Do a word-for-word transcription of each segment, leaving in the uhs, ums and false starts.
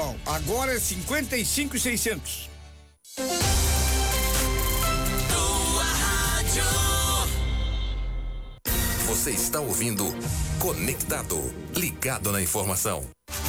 pessoal. Agora é cinquenta e cinco e seiscentos. Você está ouvindo Conectado, ligado na informação.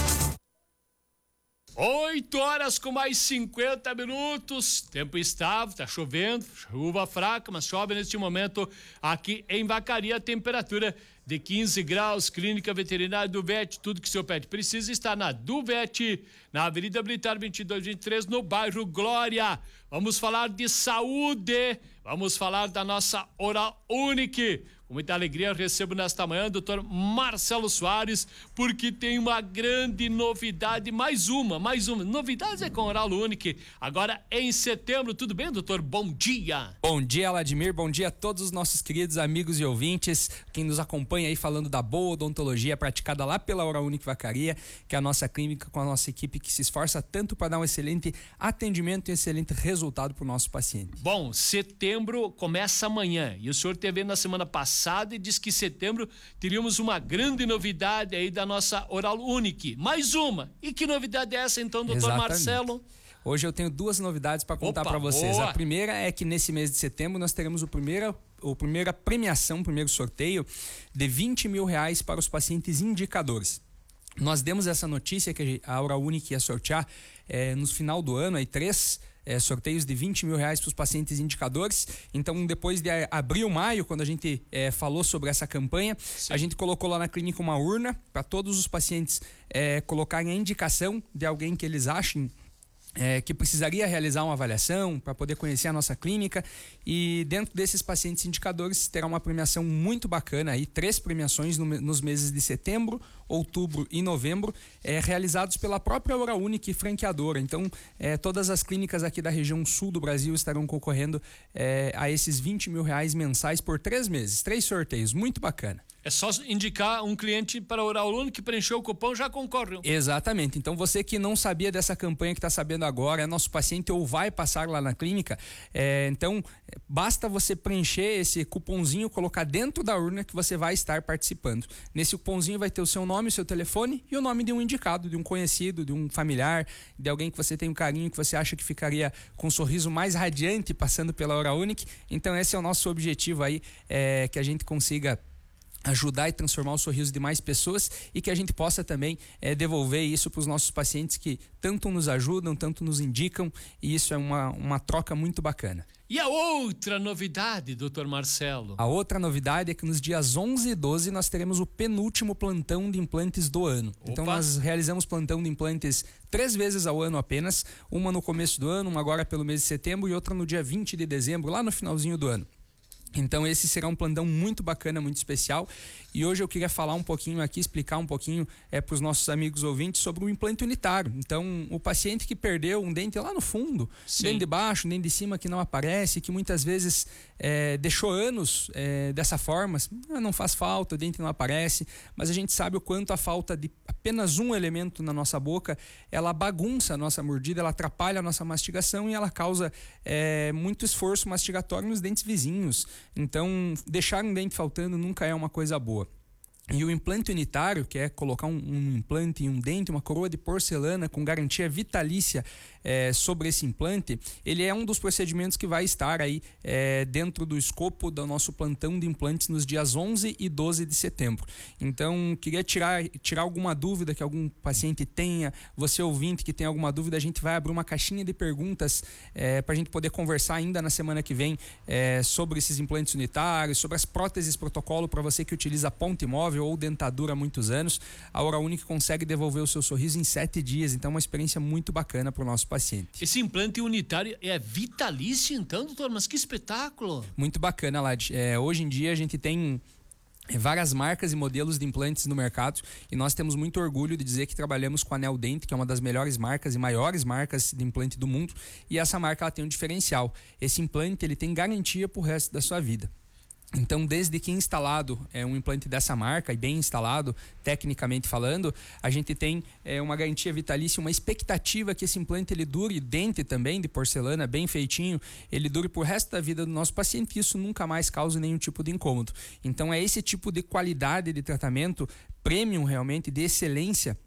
oito horas com mais cinquenta minutos, tempo estável, tá chovendo, chuva fraca, mas chove neste momento aqui em Vacaria, a temperatura de quinze graus, Clínica Veterinária Duvete, tudo que seu pet precisa está na Duvete, na Avenida Militar vinte e dois vinte e três, no bairro Glória. Vamos falar de saúde, vamos falar da nossa Oral Unique. Com muita alegria eu recebo nesta manhã o doutor Marcelo Soares, porque tem uma grande novidade, mais uma, mais uma. Novidades é com Oral Unique, agora em setembro. Tudo bem, doutor? Bom dia. Bom dia, Vladimir. Bom dia a todos os nossos queridos amigos e ouvintes, quem nos acompanha aí falando da boa odontologia praticada lá pela Oral Unique Vacaria, que é a nossa clínica com a nossa equipe que se esforça tanto para dar um excelente atendimento e um excelente resultado para o nosso paciente. Bom, setembro começa amanhã e o senhor teve na semana passada e diz que em setembro teríamos uma grande novidade aí da nossa Oral Unique. Mais uma. E que novidade é essa então, doutor Exatamente. Marcelo? Hoje eu tenho duas novidades para contar para vocês. Boa. A primeira é que nesse mês de setembro nós teremos o primeiro, o primeira premiação, o primeiro sorteio de vinte mil reais para os pacientes indicadores. Nós demos essa notícia que a Oral Unique ia sortear é, no final do ano, aí três é, sorteios de vinte mil reais para os pacientes indicadores. Então, depois de abril, maio, quando a gente é, falou sobre essa campanha, Sim. a gente colocou lá na clínica uma urna para todos os pacientes é, colocarem a indicação de alguém que eles achem É, que precisaria realizar uma avaliação para poder conhecer a nossa clínica, e dentro desses pacientes indicadores terá uma premiação muito bacana aí, três premiações no, nos meses de setembro, outubro e novembro, é, realizados pela própria Oral Unique franqueadora. Então é, todas as clínicas aqui da região sul do Brasil estarão concorrendo é, a esses vinte mil reais mensais por três meses, três sorteios, muito bacana. É só indicar um cliente para a Oral Unique que preencheu o cupom, já concorre. Exatamente. Então você que não sabia dessa campanha, que está sabendo agora, é nosso paciente ou vai passar lá na clínica, é, então basta você preencher esse cupomzinho, colocar dentro da urna que você vai estar participando. Nesse cupomzinho vai ter o seu nome, o seu telefone e o nome de um indicado, de um conhecido, de um familiar, de alguém que você tem um carinho, que você acha que ficaria com um sorriso mais radiante passando pela Oral Unique. Então esse é o nosso objetivo aí, é, que a gente consiga ajudar e transformar o sorriso de mais pessoas e que a gente possa também é, devolver isso para os nossos pacientes que tanto nos ajudam, tanto nos indicam, e isso é uma, uma troca muito bacana. E a outra novidade, doutor Marcelo? A outra novidade é que nos dias onze e doze nós teremos o penúltimo plantão de implantes do ano. Opa. Então nós realizamos plantão de implantes três vezes ao ano apenas, uma no começo do ano, uma agora pelo mês de setembro e outra no dia vinte de dezembro, lá no finalzinho do ano. Então esse será um plantão muito bacana, muito especial, e hoje eu queria falar um pouquinho aqui, explicar um pouquinho é, para os nossos amigos ouvintes sobre o implante unitário. Então o paciente que perdeu um dente lá no fundo, Sim. dente de baixo, dente de cima que não aparece, que muitas vezes é, deixou anos é, dessa forma, não faz falta, o dente não aparece, mas a gente sabe o quanto a falta de apenas um elemento na nossa boca, ela bagunça a nossa mordida, ela atrapalha a nossa mastigação e ela causa é, muito esforço mastigatório nos dentes vizinhos. Então, deixar um dente faltando nunca é uma coisa boa. E o implante unitário, que é colocar um, um implante em um dente, uma coroa de porcelana com garantia vitalícia é, sobre esse implante, ele é um dos procedimentos que vai estar aí é, dentro do escopo do nosso plantão de implantes nos dias onze e doze de setembro. Então, queria tirar, tirar alguma dúvida que algum paciente tenha, você ouvinte que tem alguma dúvida, a gente vai abrir uma caixinha de perguntas é, para a gente poder conversar ainda na semana que vem é, sobre esses implantes unitários, sobre as próteses protocolo para você que utiliza ponte móvel ou dentadura há muitos anos. A Oral Unique consegue devolver o seu sorriso em sete dias, então é uma experiência muito bacana para o nosso paciente. Esse implante unitário é vitalício então, doutor? Mas que espetáculo! Muito bacana, Lad. É, hoje em dia a gente tem várias marcas e modelos de implantes no mercado e nós temos muito orgulho de dizer que trabalhamos com a Neodent, que é uma das melhores marcas e maiores marcas de implante do mundo, e essa marca ela tem um diferencial. Esse implante ele tem garantia para o resto da sua vida. Então, desde que instalado é um implante dessa marca e bem instalado, tecnicamente falando, a gente tem é, uma garantia vitalícia, uma expectativa que esse implante ele dure, dente também de porcelana, bem feitinho, ele dure por resto da vida do nosso paciente e isso nunca mais cause nenhum tipo de incômodo. Então, é esse tipo de qualidade de tratamento premium realmente, de excelência,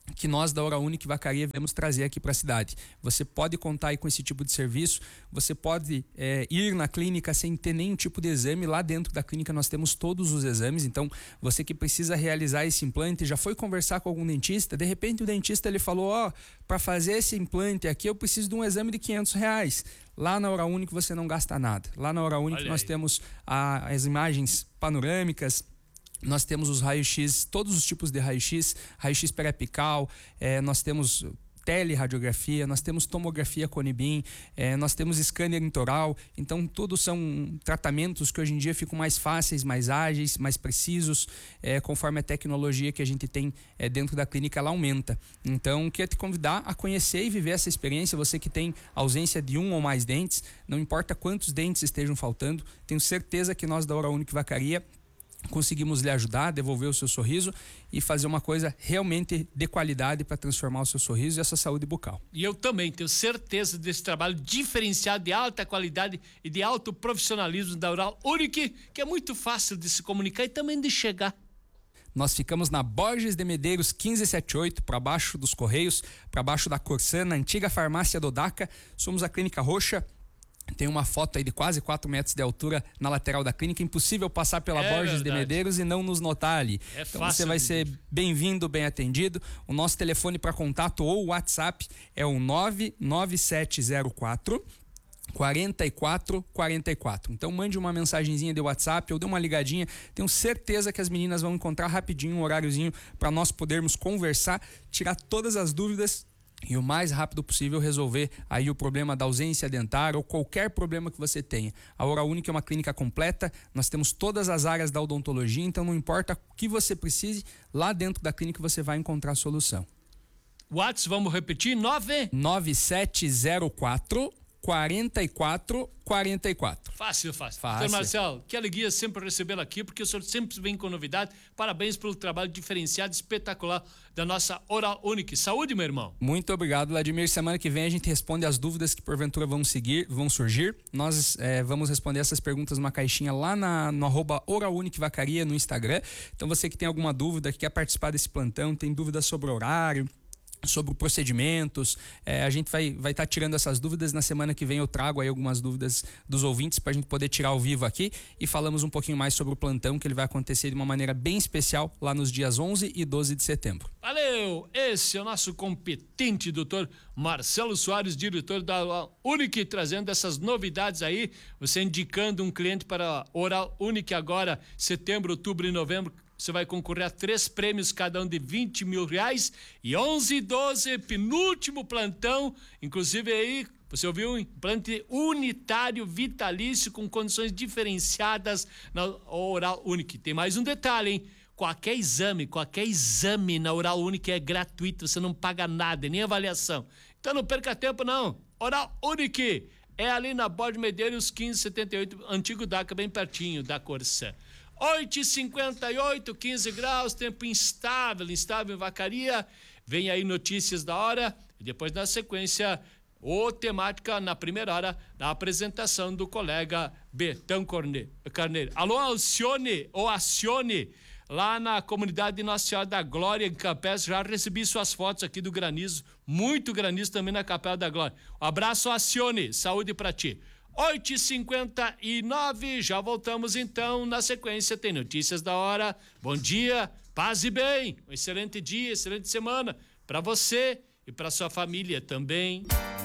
que nós da Oral Unique Vacaria vamos trazer aqui para a cidade. Você pode contar aí com esse tipo de serviço, você pode é, ir na clínica sem ter nenhum tipo de exame. Lá dentro da clínica nós temos todos os exames, então você que precisa realizar esse implante, já foi conversar com algum dentista, de repente o dentista ele falou, ó, oh, para fazer esse implante aqui eu preciso de um exame de quinhentos reais. Lá na Oral Unique você não gasta nada. Lá na Oral Unique nós temos a, as imagens panorâmicas, nós temos os raios-x, todos os tipos de raio-x, raio-x periapical, é, nós temos teleradiografia, nós temos tomografia Conibim, é, nós temos scanner intoral. Então todos são tratamentos que hoje em dia ficam mais fáceis, mais ágeis, mais precisos, é, conforme a tecnologia que a gente tem é, dentro da clínica ela aumenta. Então queria te convidar a conhecer e viver essa experiência. Você que tem ausência de um ou mais dentes, não importa quantos dentes estejam faltando, tenho certeza que nós da Oral Unique Vacaria conseguimos lhe ajudar, devolver o seu sorriso e fazer uma coisa realmente de qualidade para transformar o seu sorriso e a sua saúde bucal. E eu também tenho certeza desse trabalho diferenciado de alta qualidade e de alto profissionalismo da Oral Unique, que é muito fácil de se comunicar e também de chegar. Nós ficamos na Borges de Medeiros quinze setenta e oito, para baixo dos Correios, para baixo da Corsã, na antiga farmácia Dodaca. Somos a Clínica Roxa. Tem uma foto aí de quase quatro metros de altura na lateral da clínica. Impossível passar pela é Borges verdade. de Medeiros e não nos notar ali. É então você vai ser bem-vindo, bem atendido. O nosso telefone para contato ou WhatsApp é o nove nove sete zero quatro quarenta e quatro quarenta e quatro. Então mande uma mensagenzinha de WhatsApp ou dê uma ligadinha. Tenho certeza que as meninas vão encontrar rapidinho um horáriozinho para nós podermos conversar, tirar todas as dúvidas e o mais rápido possível resolver aí o problema da ausência dentária ou qualquer problema que você tenha. A Oral Unique é uma clínica completa, nós temos todas as áreas da odontologia, então não importa o que você precise, lá dentro da clínica você vai encontrar a solução. WhatsApp, vamos repetir, nove nove sete zero quatro quarenta e quatro quarenta e quatro. Fácil, fácil. Fácil. Doutor Marcelo, que alegria sempre recebê-lo aqui, porque o senhor sempre vem com novidade. Parabéns pelo trabalho diferenciado, espetacular da nossa Oral Unique. Saúde, meu irmão. Muito obrigado, Vladimir. Semana que vem a gente responde as dúvidas que porventura vão seguir, vão surgir. Nós é, vamos responder essas perguntas numa caixinha lá na, no arroba Oral Unique Vacaria no Instagram. Então você que tem alguma dúvida, que quer participar desse plantão, tem dúvidas sobre o horário, sobre procedimentos, é, a gente vai vai estar tá tirando essas dúvidas. Na semana que vem eu trago aí algumas dúvidas dos ouvintes para a gente poder tirar ao vivo aqui e falamos um pouquinho mais sobre o plantão, que ele vai acontecer de uma maneira bem especial lá nos dias onze e doze de setembro. Valeu! Esse é o nosso competente doutor Marcelo Soares, diretor da Unique, trazendo essas novidades aí, você indicando um cliente para a Oral Unique agora, setembro, outubro e novembro. Você vai concorrer a três prêmios, cada um de vinte mil reais. E onze e doze, penúltimo plantão. Inclusive aí, você ouviu? Implante unitário vitalício com condições diferenciadas na Oral Unique. Tem mais um detalhe, hein? Qualquer exame, qualquer exame na Oral Unique é gratuito. Você não paga nada, nem avaliação. Então não perca tempo, não. Oral Unique é ali na Borges Medeiros quinze setenta e oito, antigo Daca, bem pertinho da Corsã. oito e cinquenta e oito, quinze graus, tempo instável, instável em Vacaria. Vem aí notícias da hora e depois na sequência o temática na primeira hora da apresentação do colega Betão Carneiro. Alô, Alcione ou Acione, lá na comunidade de Nossa Senhora da Glória, em Campés. Já recebi suas fotos aqui do granizo, muito granizo também na Capela da Glória. Um abraço, Acione, saúde pra ti. oito e cinquenta e nove, já voltamos então. Na sequência tem notícias da hora. Bom dia, paz e bem. Um excelente dia, excelente semana para você e para sua família também.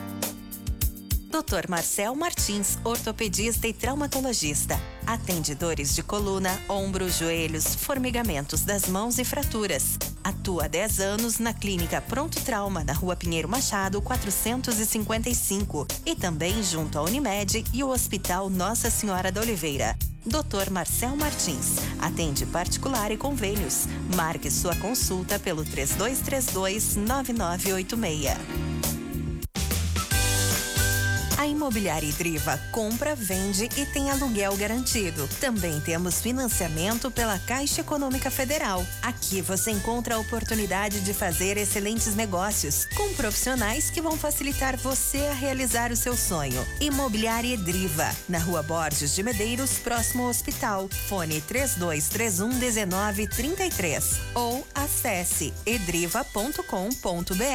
doutor Marcel Martins, ortopedista e traumatologista. Atende dores de coluna, ombro, joelhos, formigamentos das mãos e fraturas. Atua há dez anos na Clínica Pronto Trauma, na Rua Pinheiro Machado, quatrocentos e cinquenta e cinco. E também junto à Unimed e o Hospital Nossa Senhora da Oliveira. doutor Marcel Martins. Atende particular e convênios. Marque sua consulta pelo três dois três dois, nove nove oito seis. A Imobiliária Edriva compra, vende e tem aluguel garantido. Também temos financiamento pela Caixa Econômica Federal. Aqui você encontra a oportunidade de fazer excelentes negócios com profissionais que vão facilitar você a realizar o seu sonho. Imobiliária Edriva, na Rua Borges de Medeiros, próximo ao hospital. Fone três dois três um, um nove três três ou acesse edriva ponto com ponto br.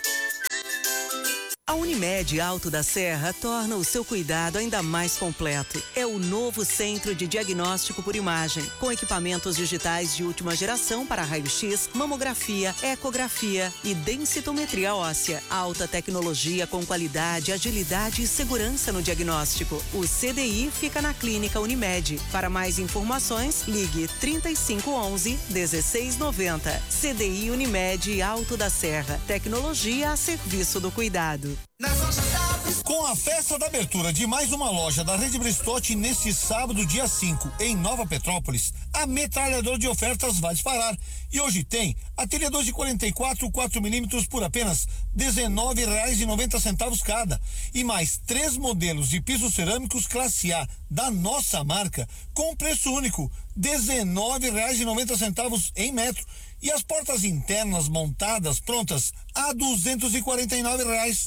A Unimed Alto da Serra torna o seu cuidado ainda mais completo. É o novo centro de diagnóstico por imagem, com equipamentos digitais de última geração para raio-x, mamografia, ecografia e densitometria óssea. Alta tecnologia com qualidade, agilidade e segurança no diagnóstico. O C D I fica na Clínica Unimed. Para mais informações, ligue trinta e cinco onze, dezesseis noventa. C D I Unimed Alto da Serra. Tecnologia a serviço do cuidado. Com a festa da abertura de mais uma loja da Rede Bristotti neste sábado, dia cinco, em Nova Petrópolis, a metralhadora de ofertas vai disparar. E hoje tem a telha dois de quarenta e quatro, quatro milímetros por apenas dezenove reais e noventa centavos cada. E mais três modelos de pisos cerâmicos classe A da nossa marca com preço único, dezenove reais e noventa centavos em metro. E as portas internas montadas prontas a duzentos e quarenta e nove reais.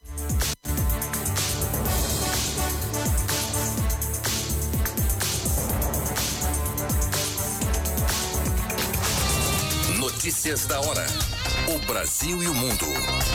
Notícias da hora. O Brasil e o mundo.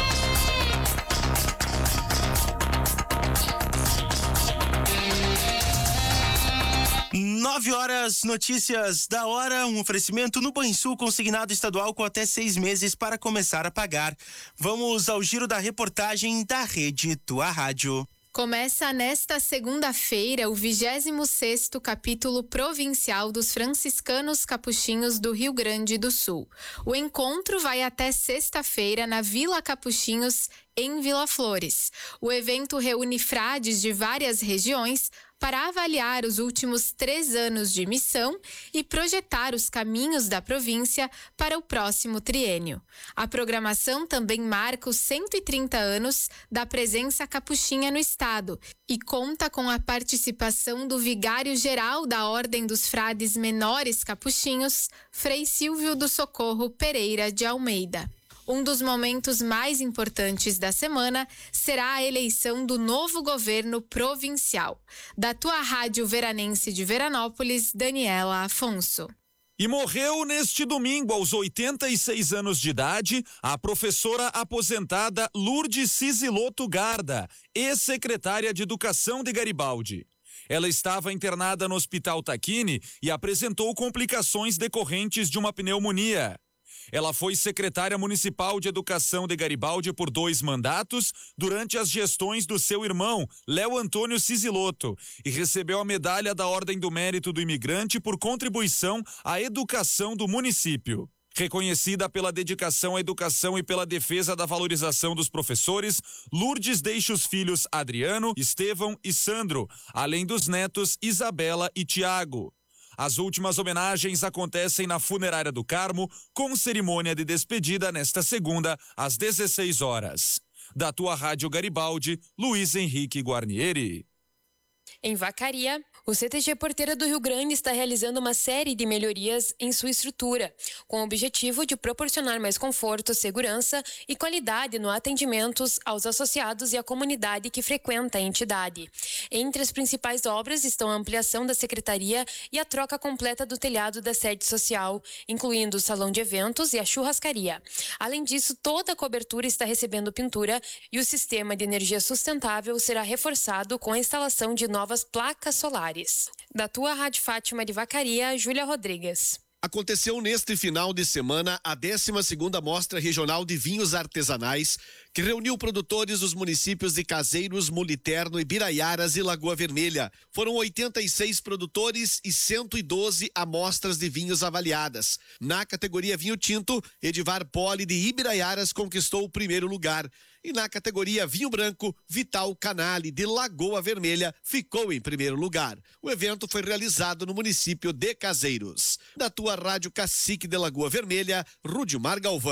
Nove horas, notícias da hora, um oferecimento no Banrisul consignado estadual com até seis meses para começar a pagar. Vamos ao giro da reportagem da Rede Tua Rádio. Começa nesta segunda-feira o vigésimo sexto capítulo provincial dos franciscanos capuchinhos do Rio Grande do Sul. O encontro vai até sexta-feira na Vila Capuchinhos, em Vila Flores. O evento reúne frades de várias regiões para avaliar os últimos três anos de missão e projetar os caminhos da província para o próximo triênio. A programação também marca os cento e trinta anos da presença capuchinha no estado e conta com a participação do vigário-geral da Ordem dos Frades Menores Capuchinhos, Frei Silvio do Socorro Pereira de Almeida. Um dos momentos mais importantes da semana será a eleição do novo governo provincial. Da Tua Rádio Veranense de Veranópolis, Daniela Afonso. E morreu neste domingo, aos oitenta e seis anos de idade, a professora aposentada Lourdes Ciziloto Garda, ex-secretária de Educação de Garibaldi. Ela estava internada no Hospital Tacchini e apresentou complicações decorrentes de uma pneumonia. Ela foi secretária municipal de Educação de Garibaldi por dois mandatos durante as gestões do seu irmão, Léo Antônio Ciziloto, e recebeu a medalha da Ordem do Mérito do Imigrante por contribuição à educação do município. Reconhecida pela dedicação à educação e pela defesa da valorização dos professores, Lourdes deixa os filhos Adriano, Estevão e Sandro, além dos netos Isabela e Tiago. As últimas homenagens acontecem na Funerária do Carmo, com cerimônia de despedida nesta segunda, às dezesseis horas. Da Tua Rádio Garibaldi, Luiz Henrique Guarnieri. Em Vacaria, o C T G Porteira do Rio Grande está realizando uma série de melhorias em sua estrutura, com o objetivo de proporcionar mais conforto, segurança e qualidade no atendimentos aos associados e à comunidade que frequenta a entidade. Entre as principais obras estão a ampliação da secretaria e a troca completa do telhado da sede social, incluindo o salão de eventos e a churrascaria. Além disso, toda a cobertura está recebendo pintura e o sistema de energia sustentável será reforçado com a instalação de novas placas solares. Da Tua Rádio Fátima de Vacaria, Júlia Rodrigues. Aconteceu neste final de semana a décima segunda Mostra Regional de Vinhos Artesanais, que reuniu produtores dos municípios de Caseiros, Muliterno, Ibiraiaras e Lagoa Vermelha. Foram oitenta e seis produtores e cento e doze amostras de vinhos avaliadas. Na categoria vinho tinto, Edivar Poli de Ibiraiaras conquistou o primeiro lugar. E na categoria vinho branco, Vital Canale de Lagoa Vermelha ficou em primeiro lugar. O evento foi realizado no município de Caseiros. Da Tua Rádio Cacique de Lagoa Vermelha, Rudimar Galvão.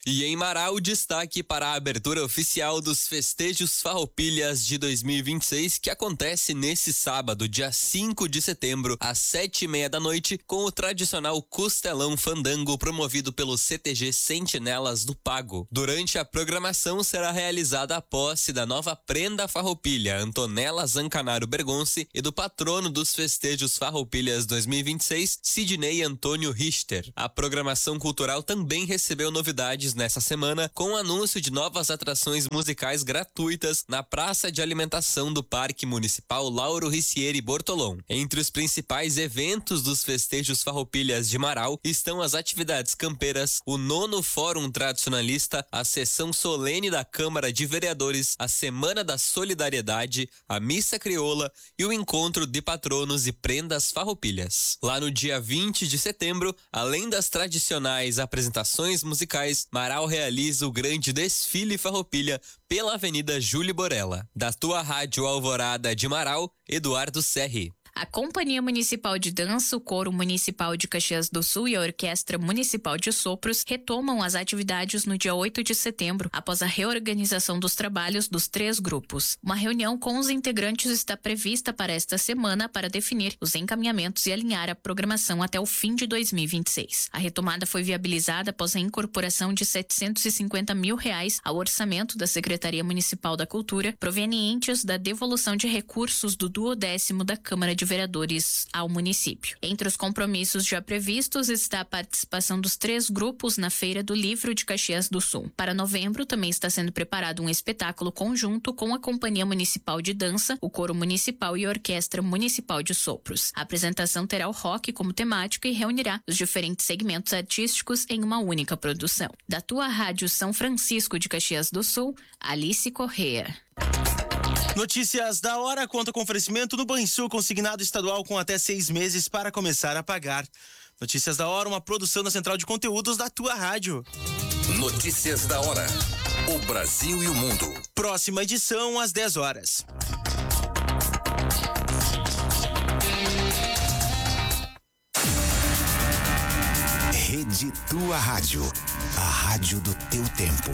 E em Marau, destaque para a abertura oficial dos festejos Farroupilhas de dois mil e vinte e seis, que acontece nesse sábado, dia cinco de setembro, às sete e meia da noite, com o tradicional Costelão Fandango promovido pelo C T G Sentinelas do Pago. Durante a programação será realizada a posse da nova prenda farroupilha Antonella Zancanaro Bergonce e do patrono dos festejos Farroupilhas dois mil e vinte e seis, Sidney Antônio Richter. A programação cultural também recebeu novidades nessa semana, com o anúncio de novas atrações musicais gratuitas na praça de alimentação do Parque Municipal Lauro Ricieri Bortolom. Entre os principais eventos dos festejos Farroupilhas de Marau estão as atividades campeiras, o nono Fórum Tradicionalista, a sessão solene da Câmara de Vereadores, a Semana da Solidariedade, a Missa Crioula e o encontro de patronos e prendas farroupilhas. Lá no dia vinte de setembro, além das tradicionais apresentações musicais, Marau realiza o grande desfile farroupilha pela Avenida Júlio Borella. Da tua Rádio Alvorada de Marau, Eduardo Serri. A Companhia Municipal de Dança, o Coro Municipal de Caxias do Sul e a Orquestra Municipal de Sopros retomam as atividades no dia oito de setembro, após a reorganização dos trabalhos dos três grupos. Uma reunião com os integrantes está prevista para esta semana para definir os encaminhamentos e alinhar a programação até o fim de dois mil e vinte e seis. A retomada foi viabilizada após a incorporação de setecentos e cinquenta mil reais ao orçamento da Secretaria Municipal da Cultura, provenientes da devolução de recursos do duodécimo da Câmara de Vereadores ao município. Entre os compromissos já previstos está a participação dos três grupos na Feira do Livro de Caxias do Sul. Para novembro também está sendo preparado um espetáculo conjunto com a Companhia Municipal de Dança, o Coro Municipal e a Orquestra Municipal de Sopros. A apresentação terá o rock como temática e reunirá os diferentes segmentos artísticos em uma única produção. Da tua Rádio São Francisco de Caxias do Sul, Alice Corrêa. Notícias da hora conta com oferecimento no Banrisul consignado estadual com até seis meses para começar a pagar. Notícias da hora, uma produção da Central de Conteúdos da tua rádio. Notícias da hora. O Brasil e o mundo. Próxima edição às dez horas. Rede Tua Rádio. A rádio do teu tempo.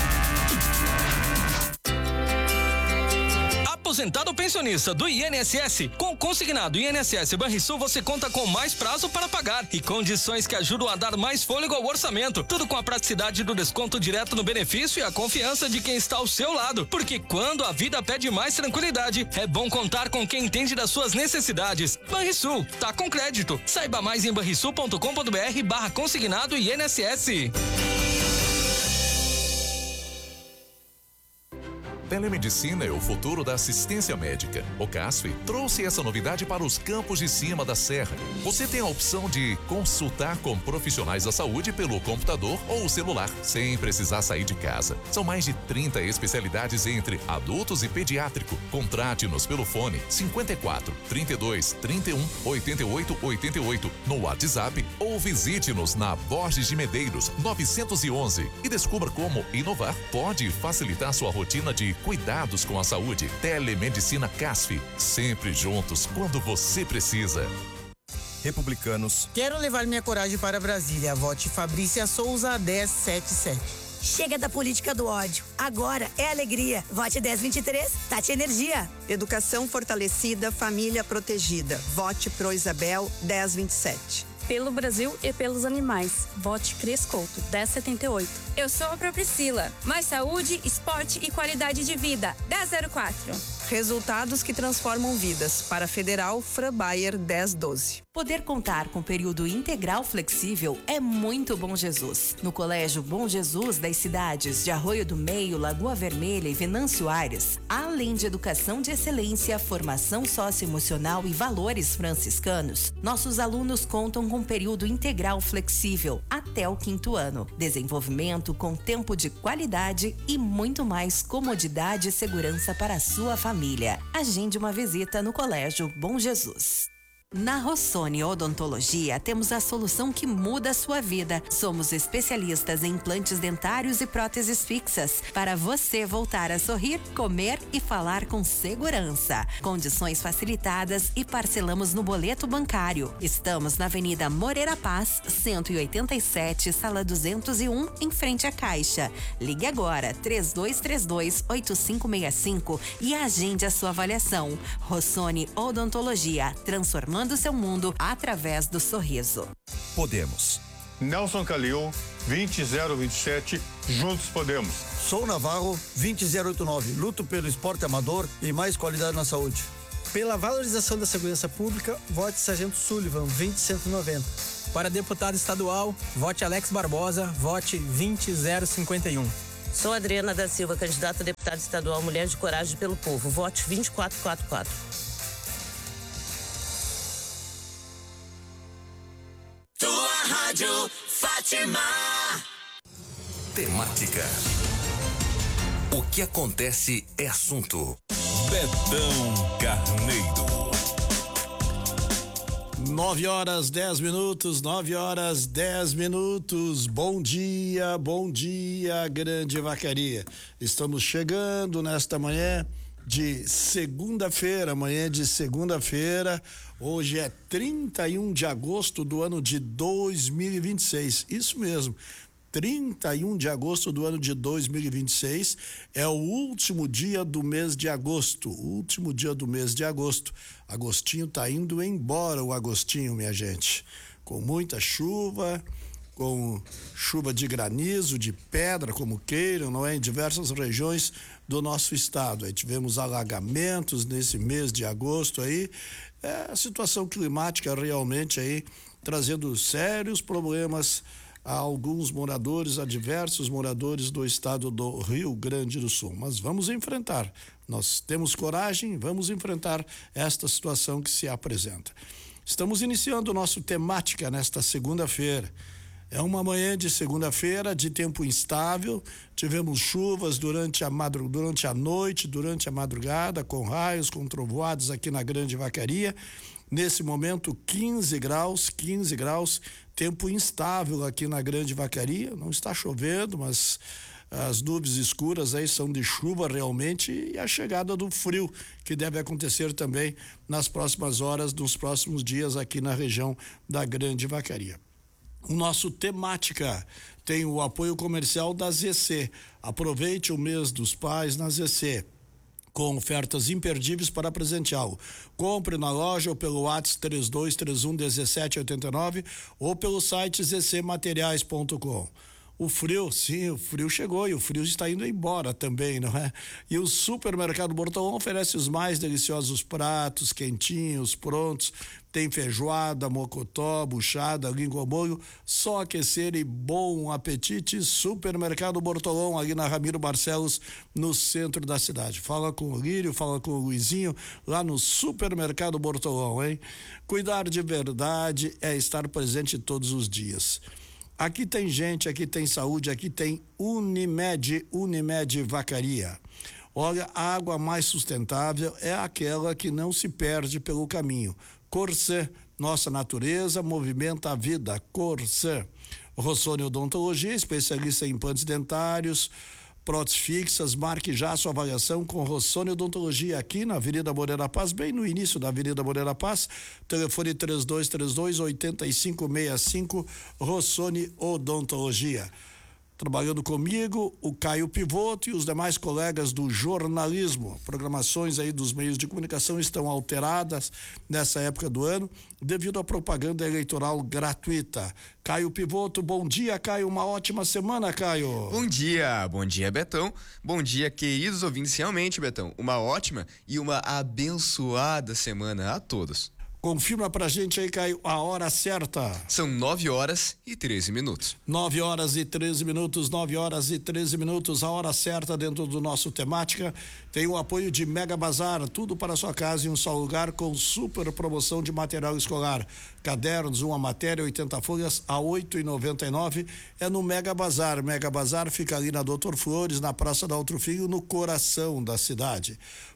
Aposentado ou pensionista do I N S S, com o consignado I N S S Banrisul você conta com mais prazo para pagar e condições que ajudam a dar mais fôlego ao orçamento. Tudo com a praticidade do desconto direto no benefício e a confiança de quem está ao seu lado. Porque quando a vida pede mais tranquilidade, é bom contar com quem entende das suas necessidades. Banrisul, tá com crédito. Saiba mais em banrisul ponto com ponto br barra consignado I N S S. Telemedicina é o futuro da assistência médica. O CASF trouxe essa novidade para os campos de cima da serra. Você tem a opção de consultar com profissionais da saúde pelo computador ou celular, sem precisar sair de casa. São mais de trinta especialidades entre adultos e pediátrico. Contrate-nos pelo fone cinquenta e quatro, trinta e dois, trinta e um, oitenta e oito, oitenta e oito no WhatsApp ou visite-nos na Borges de Medeiros novecentos e onze e descubra como inovar pode facilitar sua rotina de cuidados com a saúde. Telemedicina CASF, sempre juntos quando você precisa. Republicanos. Quero levar minha coragem para Brasília. Vote Fabrícia Souza dez setenta e sete. Chega da política do ódio. Agora é alegria. Vote dez vinte e três, Tati Energia. Educação fortalecida, família protegida. Vote Pro Isabel dez vinte e sete. Pelo Brasil e pelos animais. Vote Cris Couto, dez setenta e oito. Eu sou a Pro Priscila. Mais saúde, esporte e qualidade de vida. dez zero quatro. Resultados que transformam vidas. Para Federal, Fran Bayer dez doze. Poder contar com período integral flexível é muito Bom Jesus. No Colégio Bom Jesus das cidades de Arroio do Meio, Lagoa Vermelha e Venâncio Aires, além de educação de excelência, formação socioemocional e valores franciscanos, nossos alunos contam com período integral flexível até o quinto ano. Desenvolvimento com tempo de qualidade e muito mais comodidade e segurança para a sua família. Agende uma visita no Colégio Bom Jesus. Na Rossoni Odontologia, temos a solução que muda a sua vida. Somos especialistas em implantes dentários e próteses fixas, para você voltar a sorrir, comer e falar com segurança. Condições facilitadas e parcelamos no boleto bancário. Estamos na Avenida Moreira Paz, cento e oitenta e sete, sala duzentos e um, em frente à Caixa. Ligue agora, três dois três dois, oito cinco seis cinco e agende a sua avaliação. Rossoni Odontologia, transformando do seu mundo através do sorriso. Podemos. Nelson Calil, vinte zero vinte e sete, juntos podemos. Sou Navarro, vinte zero oitenta e nove, luto pelo esporte amador e mais qualidade na saúde. Pela valorização da segurança pública, vote Sargento Sullivan, vinte cento e noventa. Para deputado estadual, vote Alex Barbosa, vote vinte zero cinquenta e um. Sou Adriana da Silva, candidata a deputada estadual Mulher de Coragem pelo Povo, vote vinte quatro quarenta e quatro. Tua Rádio Fátima. Temática. O que acontece é assunto. Betão Carneiro. Nove horas, dez minutos, nove horas, dez minutos. Bom dia, bom dia, Grande Vacaria. Estamos chegando nesta manhã de segunda-feira, manhã de segunda-feira. Hoje é trinta e um de agosto do ano de dois mil e vinte e seis. Isso mesmo. trinta e um de agosto do ano de dois mil e vinte e seis é o último dia do mês de agosto, o último dia do mês de agosto. Agostinho tá indo embora, o Agostinho, minha gente, com muita chuva, com chuva de granizo, de pedra, como queiram, não é? Em diversas regiões do nosso estado. Aí tivemos alagamentos nesse mês de agosto aí, é a situação climática realmente aí trazendo sérios problemas a alguns moradores, a diversos moradores do estado do Rio Grande do Sul. Mas vamos enfrentar, nós temos coragem, vamos enfrentar esta situação que se apresenta. Estamos iniciando o nosso temática nesta segunda-feira. É uma manhã de segunda-feira de tempo instável, tivemos chuvas durante a, madru- durante a noite, durante a madrugada, com raios, com trovoadas aqui na Grande Vacaria. Nesse momento, quinze graus, quinze graus, tempo instável aqui na Grande Vacaria. Não está chovendo, mas as nuvens escuras aí são de chuva realmente, e a chegada do frio, que deve acontecer também nas próximas horas, nos próximos dias aqui na região da Grande Vacaria. O nosso temática tem o apoio comercial da Z C. Aproveite o mês dos pais na Z C, com ofertas imperdíveis para presenteá-lo. Compre na loja ou pelo WhatsApp três dois três um um sete oito nove ou pelo site z c materiais ponto com. O frio, sim, o frio chegou e o frio está indo embora também, não é? E o Supermercado Bortolão oferece os mais deliciosos pratos, quentinhos, prontos. Tem feijoada, mocotó, buchada, língua ao molho, só aquecer e bom apetite. Supermercado Bortolão, ali na Ramiro Barcelos, no centro da cidade. Fala com o Lírio, fala com o Luizinho, lá no Supermercado Bortolão, hein? Cuidar de verdade é estar presente todos os dias. Aqui tem gente, aqui tem saúde, aqui tem Unimed, Unimed Vacaria. Olha, a água mais sustentável é aquela que não se perde pelo caminho. Corsã, nossa natureza movimenta a vida. Corsã. Rossoni Odontologia, especialista em implantes dentários, próteses fixas. Marque já a sua avaliação com Rossoni Odontologia aqui na Avenida Moreira Paz, bem no início da Avenida Moreira Paz. Telefone três dois três dois, oito cinco seis cinco, Rossoni Odontologia. Trabalhando comigo, o Caio Pivoto e os demais colegas do jornalismo. Programações aí dos meios de comunicação estão alteradas nessa época do ano devido à propaganda eleitoral gratuita. Caio Pivoto, bom dia, Caio. Uma ótima semana, Caio. Bom dia, bom dia, Betão. Bom dia, queridos ouvintes. Realmente, Betão, uma ótima e uma abençoada semana a todos. Confirma pra gente aí, Caio, a hora certa. São nove horas e treze minutos. Nove horas e treze minutos, nove horas e treze minutos, a hora certa dentro do nosso temática. Tem o apoio de Mega Bazar, tudo para sua casa em um só lugar, com super promoção de material escolar. Cadernos, uma matéria, oitenta folhas a oito e noventa e nove. É no Mega Bazar. Mega Bazar fica ali na Doutor Flores, na Praça da Outro Filho, no coração da cidade.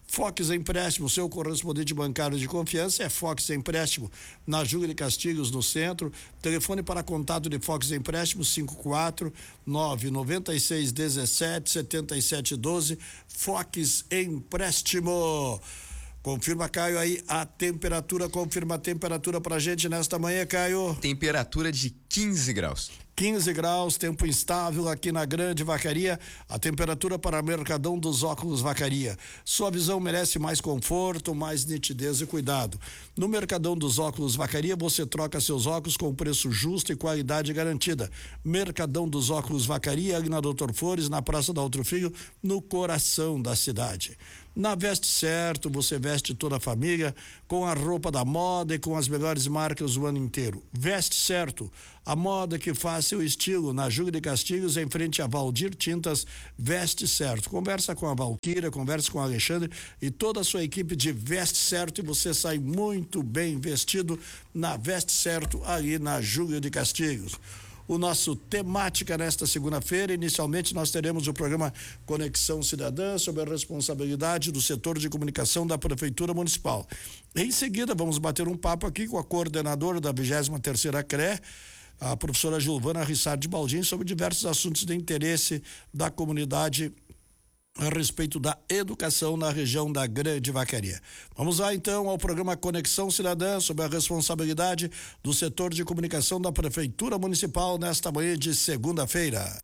Fox Empréstimo, seu correspondente bancário de confiança é Fox Empréstimo, na Júlio de Castilhos, no centro. Telefone para contato de Fox Empréstimo cinco quatro nove nove seis um sete sete sete um dois. Fox Empréstimo. Confirma, Caio, aí a temperatura, confirma a temperatura pra gente nesta manhã, Caio. Temperatura de quinze graus. quinze graus, tempo instável aqui na Grande Vacaria. A temperatura para Mercadão dos Óculos Vacaria. Sua visão merece mais conforto, mais nitidez e cuidado. No Mercadão dos Óculos Vacaria, você troca seus óculos com preço justo e qualidade garantida. Mercadão dos Óculos Vacaria, ali na Doutor Flores, na Praça da Outro Filho, no coração da cidade. Na Veste Certo, você veste toda a família com a roupa da moda e com as melhores marcas o ano inteiro. Veste Certo, a moda que faz seu estilo, na Júlio de Castilhos, em frente a Valdir Tintas. Veste Certo. Conversa com a Valquíria, conversa com o Alexandre e toda a sua equipe de Veste Certo e você sai muito bem vestido na Veste Certo, ali na Júlio de Castilhos. O nosso temática nesta segunda-feira, inicialmente nós teremos o programa Conexão Cidadã, sob a responsabilidade do setor de comunicação da Prefeitura Municipal. Em seguida, vamos bater um papo aqui com a coordenadora da vigésima terceira C R E, a professora Gilvana Rissardi Baldin, sobre diversos assuntos de interesse da comunidade a respeito da educação na região da Grande Vacaria. Vamos lá então ao programa Conexão Cidadã, sob a responsabilidade do setor de comunicação da Prefeitura Municipal nesta manhã de segunda-feira.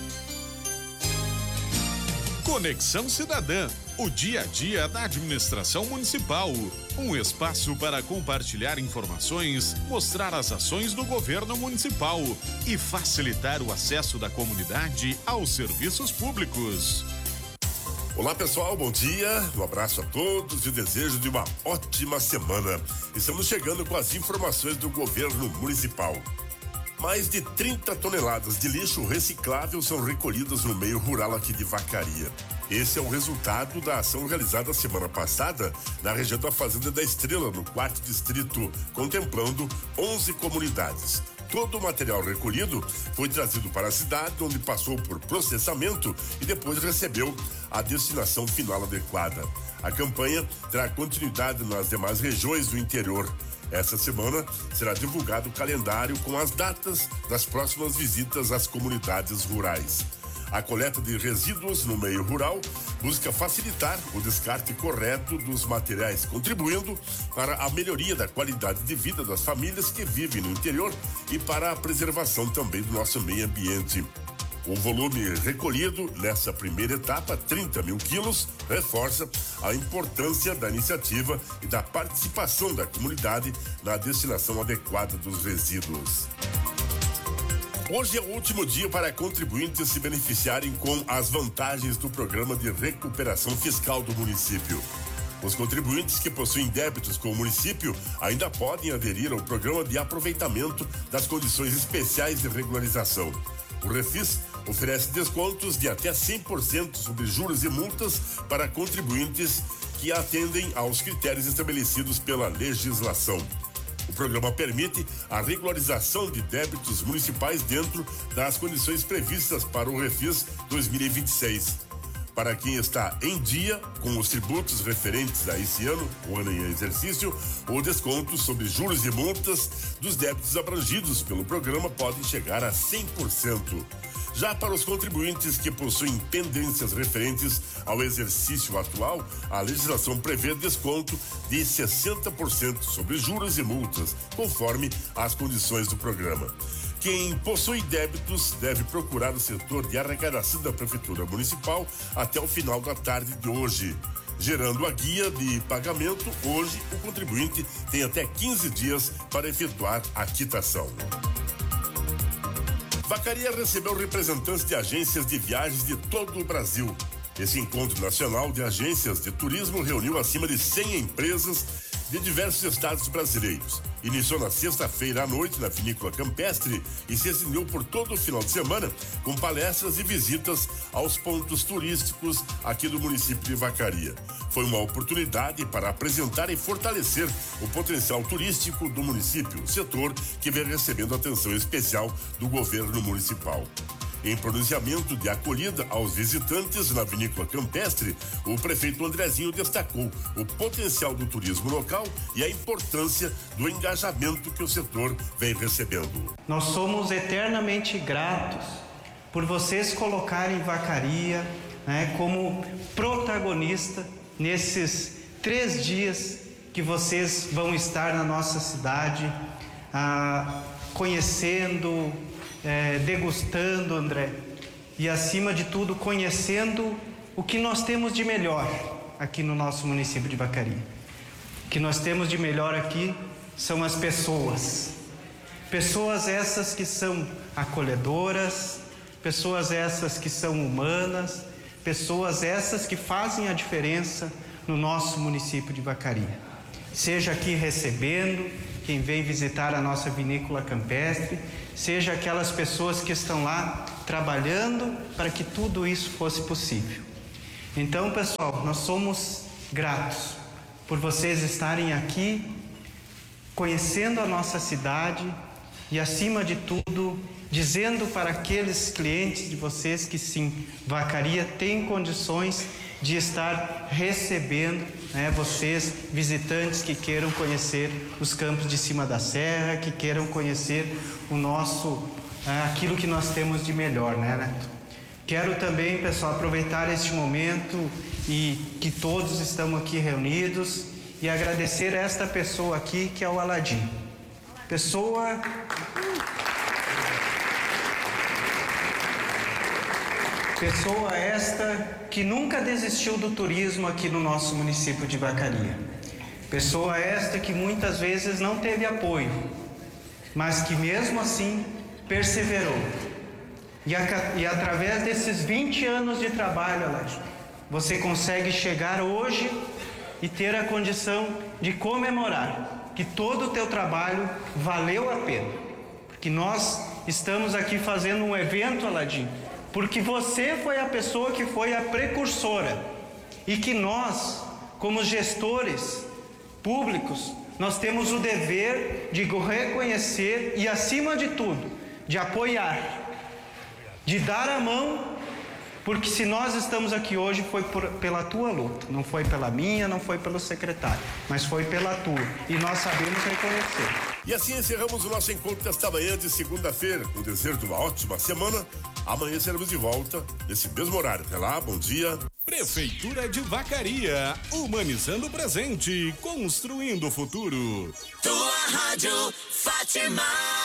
Conexão Cidadã, o dia a dia da administração municipal. Um espaço para compartilhar informações, mostrar as ações do governo municipal e facilitar o acesso da comunidade aos serviços públicos. Olá pessoal, bom dia, um abraço a todos e desejo de uma ótima semana. Estamos chegando com as informações do governo municipal. Mais de trinta toneladas de lixo reciclável são recolhidas no meio rural aqui de Vacaria. Esse é o resultado da ação realizada semana passada na região da Fazenda da Estrela, no quarto distrito, contemplando onze comunidades. Todo o material recolhido foi trazido para a cidade, onde passou por processamento e depois recebeu a destinação final adequada. A campanha terá continuidade nas demais regiões do interior. Essa semana será divulgado o calendário com as datas das próximas visitas às comunidades rurais. A coleta de resíduos no meio rural busca facilitar o descarte correto dos materiais, contribuindo para a melhoria da qualidade de vida das famílias que vivem no interior e para a preservação também do nosso meio ambiente. O volume recolhido nessa primeira etapa, trinta mil quilos, reforça a importância da iniciativa e da participação da comunidade na destinação adequada dos resíduos. Hoje é o último dia para contribuintes se beneficiarem com as vantagens do programa de recuperação fiscal do município. Os contribuintes que possuem débitos com o município ainda podem aderir ao programa de aproveitamento das condições especiais de regularização. O Refis oferece descontos de até cem por cento sobre juros e multas para contribuintes que atendem aos critérios estabelecidos pela legislação. O programa permite a regularização de débitos municipais dentro das condições previstas para o Refis dois mil e vinte e seis. Para quem está em dia com os tributos referentes a esse ano, o ano em exercício, o desconto sobre juros e multas dos débitos abrangidos pelo programa podem chegar a cem por cento. Já para os contribuintes que possuem pendências referentes ao exercício atual, a legislação prevê desconto de sessenta por cento sobre juros e multas, conforme as condições do programa. Quem possui débitos deve procurar o setor de arrecadação da Prefeitura Municipal até o final da tarde de hoje. Gerando a guia de pagamento, hoje o contribuinte tem até quinze dias para efetuar a quitação. Vacaria recebeu representantes de agências de viagens de todo o Brasil. Esse encontro nacional de agências de turismo reuniu acima de cem empresas de diversos estados brasileiros. Iniciou na sexta-feira à noite na Vinícola Campestre e se estendeu por todo o final de semana com palestras e visitas aos pontos turísticos aqui do município de Vacaria. Foi uma oportunidade para apresentar e fortalecer o potencial turístico do município, setor que vem recebendo atenção especial do governo municipal. Em pronunciamento de acolhida aos visitantes na vinícola campestre, o prefeito Andrezinho destacou o potencial do turismo local e a importância do engajamento que o setor vem recebendo. Nós somos eternamente gratos por vocês colocarem Vacaria, né, como protagonista nesses três dias que vocês vão estar na nossa cidade, ah, conhecendo, eh, degustando, André, e acima de tudo conhecendo o que nós temos de melhor aqui no nosso município de Vacaria. O que nós temos de melhor aqui são as pessoas. Pessoas essas que são acolhedoras, pessoas essas que são humanas, pessoas essas que fazem a diferença no nosso município de Vacaria. Seja aqui recebendo quem vem visitar a nossa vinícola campestre, seja aquelas pessoas que estão lá trabalhando para que tudo isso fosse possível. Então, pessoal, nós somos gratos por vocês estarem aqui, conhecendo a nossa cidade e, acima de tudo, dizendo para aqueles clientes de vocês que sim, Vacaria tem condições de estar recebendo, né, vocês, visitantes que queiram conhecer os campos de cima da serra, que queiram conhecer o nosso, aquilo que nós temos de melhor, né, Neto? Quero também, pessoal, aproveitar este momento e que todos estamos aqui reunidos e agradecer a esta pessoa aqui, que é o Aladim. Pessoa... Pessoa esta que nunca desistiu do turismo aqui no nosso município de Vacaria. Pessoa esta que muitas vezes não teve apoio, mas que mesmo assim perseverou. E, a, e através desses vinte anos de trabalho, Alex, você consegue chegar hoje e ter a condição de comemorar que todo o teu trabalho valeu a pena. Porque nós estamos aqui fazendo um evento, Aladim, porque você foi a pessoa que foi a precursora e que nós, como gestores públicos, nós temos o dever de reconhecer e, acima de tudo, de apoiar, de dar a mão, porque se nós estamos aqui hoje foi por, pela tua luta, não foi pela minha, não foi pelo secretário, mas foi pela tua, e nós sabemos reconhecer. E assim encerramos o nosso encontro desta manhã de segunda-feira, com o desejo de uma ótima semana. Amanhã seremos de volta, nesse mesmo horário. Até lá, bom dia. Prefeitura de Vacaria, humanizando o presente, construindo o futuro. Tua Rádio Fátima.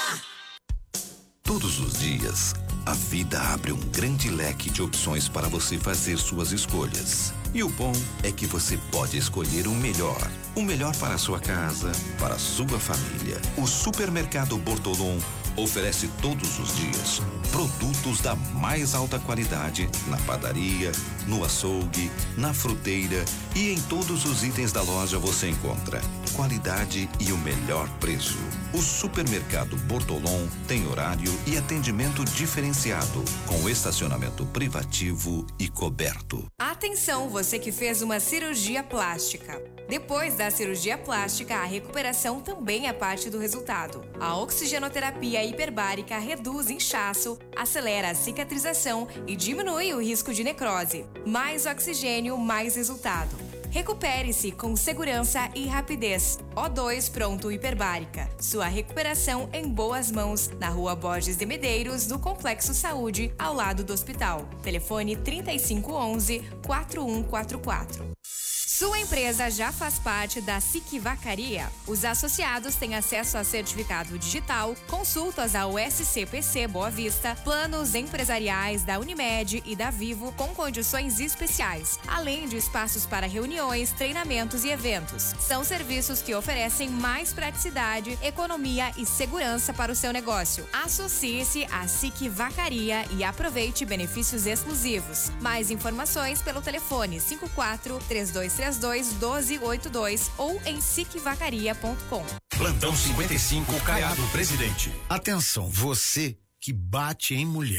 Todos os dias, a vida abre um grande leque de opções para você fazer suas escolhas. E o bom é que você pode escolher o melhor. O melhor para a sua casa, para a sua família. O Supermercado Bortolom oferece todos os dias produtos da mais alta qualidade na padaria, no açougue, na fruteira e em todos os itens da loja você encontra qualidade e o melhor preço. O Supermercado Bortolom tem horário e atendimento diferenciado, com estacionamento privativo e coberto. Atenção, você que fez uma cirurgia plástica. Depois da cirurgia plástica, a recuperação também é parte do resultado. A oxigenoterapia hiperbárica reduz inchaço, acelera a cicatrização e diminui o risco de necrose. Mais oxigênio, mais resultado. Recupere-se com segurança e rapidez. O dois Pronto Hiperbárica. Sua recuperação em boas mãos, na Rua Borges de Medeiros, no Complexo Saúde, ao lado do hospital. Telefone trinta e cinco onze, quatro um quatro quatro. Sua empresa já faz parte da S I C Vacaria. Os associados têm acesso a certificado digital, consultas ao S C P C Boa Vista, planos empresariais da Unimed e da Vivo com condições especiais, além de espaços para reuniões, treinamentos e eventos. São serviços que oferecem mais praticidade, economia e segurança para o seu negócio. Associe-se à S I C Vacaria e aproveite benefícios exclusivos. Mais informações pelo telefone cinco quatro, três dois três dois, um dois oito dois ou em sic vacaria ponto com. Plantão cinquenta e cinco, Caiado Presidente. Atenção, você que bate em mulher.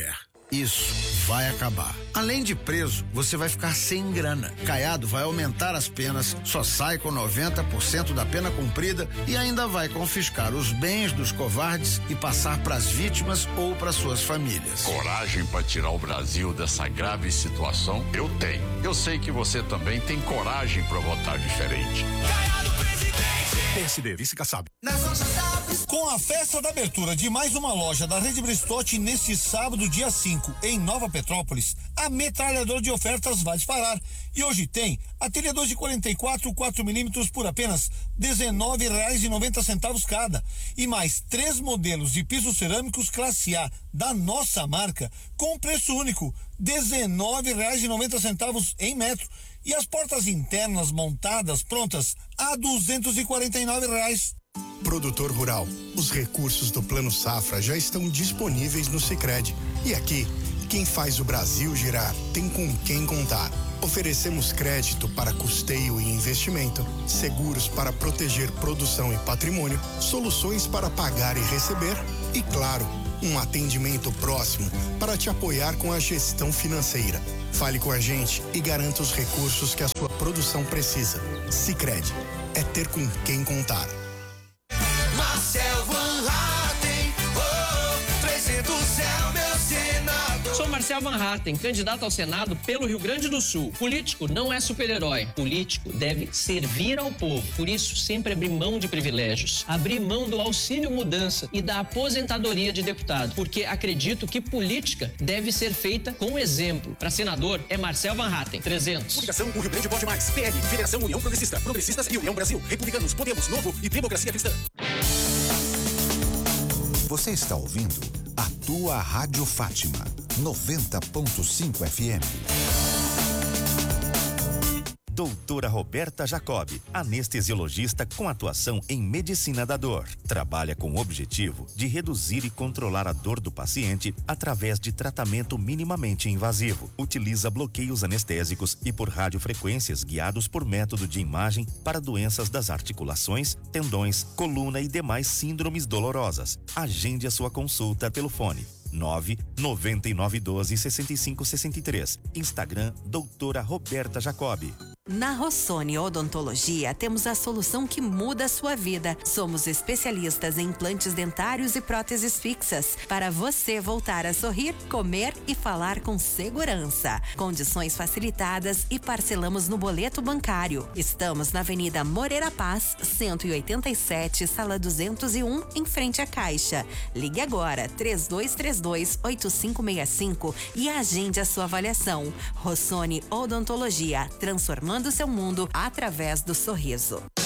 Isso vai acabar. Além de preso, você vai ficar sem grana. Caiado vai aumentar as penas, só sai com noventa por cento da pena cumprida e ainda vai confiscar os bens dos covardes e passar para as vítimas ou para suas famílias. Coragem para tirar o Brasil dessa grave situação? Eu tenho. Eu sei que você também tem coragem para votar diferente. P S D, vice-Kassab. Com a festa da abertura de mais uma loja da Rede Bristotti neste sábado, dia cinco, em Nova Petrópolis, a metralhadora de ofertas vai disparar. E hoje tem ateliê de quarenta e quatro, quatro milímetros por apenas dezenove reais e noventa centavos cada. E mais três modelos de pisos cerâmicos classe A da nossa marca com preço único, dezenove reais e noventa centavos em metro. E as portas internas montadas prontas a duzentos e quarenta e nove reais. Produtor rural, os recursos do Plano Safra já estão disponíveis no Sicredi. E aqui, quem faz o Brasil girar tem com quem contar. Oferecemos crédito para custeio e investimento, seguros para proteger produção e patrimônio, soluções para pagar e receber e, claro, um atendimento próximo para te apoiar com a gestão financeira. Fale com a gente e garanta os recursos que a sua produção precisa. Sicredi, é ter com quem contar. Marcel Van Hatten, oh, trezentos é o meu senador. Sou Marcel Van Hatten, candidato ao Senado pelo Rio Grande do Sul. Político não é super-herói. Político deve servir ao povo. Por isso, sempre abrir mão de privilégios. Abrir mão do auxílio mudança e da aposentadoria de deputado. Porque acredito que política deve ser feita com exemplo. Para senador, é Marcel Van Hatten, trezentos. Coligação O Rio Grande Pode Mais. P L, Federação União Progressista. Progressistas e União Brasil. Republicanos, Podemos, Novo e Democracia Cristã. Você está ouvindo a tua Rádio Fátima, noventa ponto cinco F M. Doutora Roberta Jacob, anestesiologista com atuação em medicina da dor. Trabalha com o objetivo de reduzir e controlar a dor do paciente através de tratamento minimamente invasivo. Utiliza bloqueios anestésicos e por radiofrequências guiados por método de imagem para doenças das articulações, tendões, coluna e demais síndromes dolorosas. Agende a sua consulta pelo fone nove nove nove um dois seis cinco seis três. Instagram, doutora Roberta Jacob. Na Rossoni Odontologia, temos a solução que muda a sua vida. Somos especialistas em implantes dentários e próteses fixas, para você voltar a sorrir, comer e falar com segurança. Condições facilitadas e parcelamos no boleto bancário. Estamos na Avenida Moreira Paz, cento e oitenta e sete, sala duzentos e um, em frente à Caixa. Ligue agora, três dois três dois, oito cinco seis cinco e agende a sua avaliação. Rossoni Odontologia, transformando o seu mundo através do sorriso.